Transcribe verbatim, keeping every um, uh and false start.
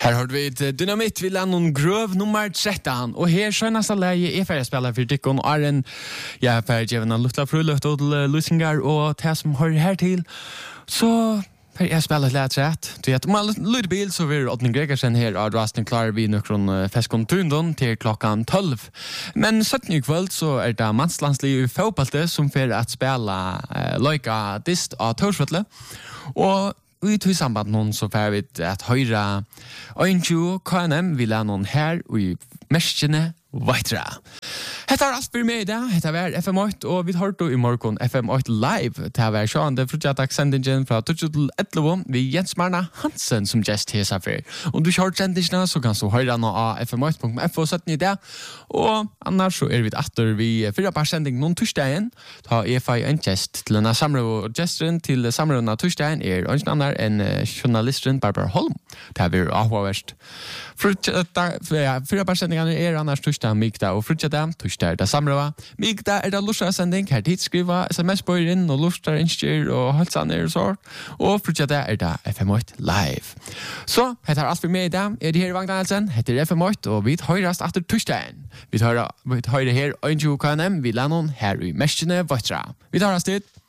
Her har vi ett dynamit vid Lennon Grove nummer tretton. Och här skönaste läge är färre spelare för Dickon och Arjen. Jag är färre givna lukta frulut och lusingar och det som hör här till. Så för jag spelar lätt rätt. Du vet, om man lyder bil så vill Oddning Gregersen här av Rasten klarar vi nu från Feskon Tundon till klockan tolv. Men sjutton i kväll så är det manslandslig i fotbollet som för att spela eh, lojka dist av Torsvötle. Och vi tog samband någon så får vi att höra Oinju K N M vill ha någon här i Mäskene Vaitra. Hetta er alt for meg i dag. Hetta var F M åtta, og vi har hørt i morgen F M åtta live. Det var sjående frutjadagsendingen fra tolv til elleve vi Jens Marna Hansen som gest til seg for. Om du ikke har hørt sendingene, så kan du høre noe av f m åtta punkt f o sytten i dag. Og annars så er vi etter vi fyrer bare sending noen torsdagen. Ta E F I en gest til denne samråd og gesteren til samråden av torsdagen er ønsken annar enn journalisten Barbara Holm. Det er avhåverst. Fyrer bare sendingene er annars torsdag, migda og frutjadag. Torsdag er det samråd. Migda er det lustra-sending. Her tidskriva sms-bøyer inn og lustra innskjer og halsaner og så. Og frutjadag er det F M åtta live. Så, hette er alt for meg i dag. Er det her i Vagnalsen? Hette er F M åtta, og vi høyrast etter torsdagen. Vi høyrer her Oinju K N M, vi lander her i Mäskene Vaitra. Vi tar oss dit.